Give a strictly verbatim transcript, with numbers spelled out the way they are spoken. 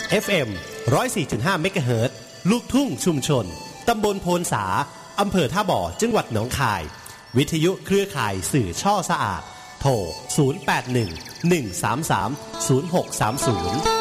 เอฟ เอ็ม หนึ่งร้อยสี่จุดห้า เมกะเฮิรตซ์ลูกทุ่งชุมชนตำบลโพนสาอำเภอท่าบ่อจังหวัดหนองคายวิทยุเครือข่ายสื่อช่อสะอาดโทรศูนย์ แปด หนึ่ง หนึ่ง สาม สาม ศูนย์ หก สาม ศูนย์